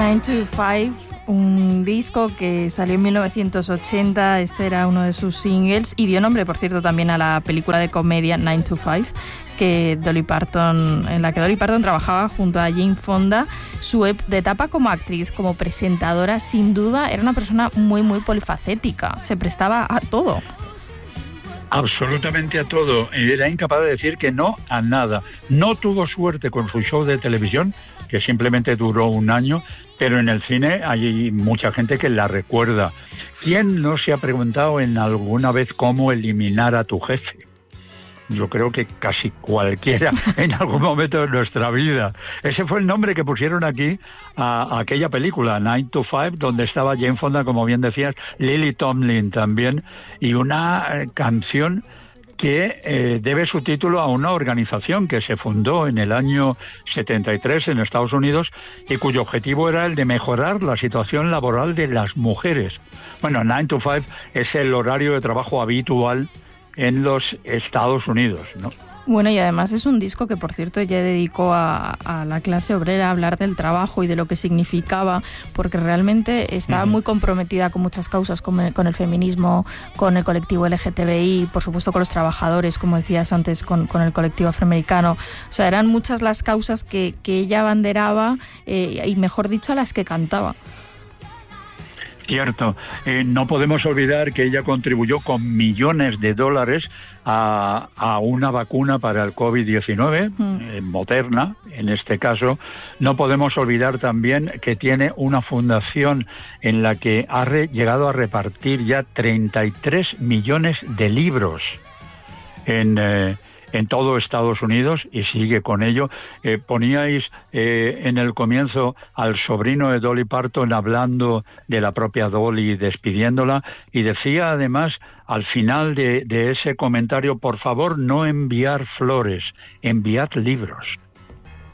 9 to 5, un disco que salió en 1980, este era uno de sus singles y dio nombre, por cierto, también a la película de comedia 9 to 5, en la que Dolly Parton trabajaba junto a Jane Fonda. Su etapa como actriz, como presentadora, sin duda era una persona muy, muy polifacética, se prestaba a todo. Absolutamente a todo. Era incapaz de decir que no a nada. No tuvo suerte con su show de televisión, que simplemente duró un año, pero en el cine hay mucha gente que la recuerda. ¿Quién no se ha preguntado en alguna vez cómo eliminar a tu jefe? Yo creo que casi cualquiera en algún momento de nuestra vida. Ese fue el nombre que pusieron aquí a aquella película, 9 to 5, donde estaba Jane Fonda, como bien decías, Lily Tomlin también, y una canción que debe su título a una organización que se fundó en el año 73 en Estados Unidos y cuyo objetivo era el de mejorar la situación laboral de las mujeres. Bueno, 9 to 5 es el horario de trabajo habitual en los Estados Unidos, ¿no? Bueno, y además es un disco que, por cierto, ella dedicó a la clase obrera a hablar del trabajo y de lo que significaba, porque realmente estaba muy comprometida con muchas causas, con el feminismo, con el colectivo LGTBI, por supuesto con los trabajadores, como decías antes, con el colectivo afroamericano. O sea, eran muchas las causas que ella abanderaba y, mejor dicho, a las que cantaba. Cierto. No podemos olvidar que ella contribuyó con millones de dólares a una vacuna para el COVID-19, Moderna, en este caso. No podemos olvidar también que tiene una fundación en la que ha llegado a repartir ya 33 millones de libros en todo Estados Unidos y sigue con ello. Poníais en el comienzo al sobrino de Dolly Parton hablando de la propia Dolly, despidiéndola, y decía además al final de ese comentario: por favor, no enviar flores, enviad libros.